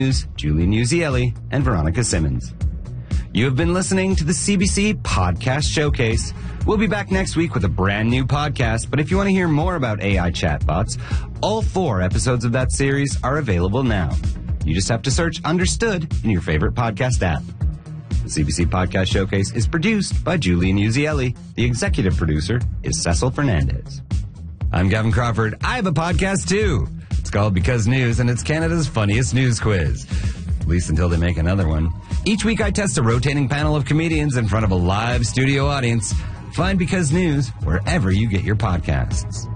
News, Julian Uzieli, and Veronica Simmons. You have been listening to the CBC Podcast Showcase. We'll be back next week with a brand new podcast, but if you want to hear more about AI chatbots, all 4 episodes of that series are available now. You just have to search Understood in your favorite podcast app. The CBC Podcast Showcase is produced by Julian Uzieli. The executive producer is Cecil Fernandez. I'm Gavin Crawford. I have a podcast too. It's called Because News, and it's Canada's funniest news quiz. At least until they make another one. Each week I test a rotating panel of comedians in front of a live studio audience. Find Because News wherever you get your podcasts.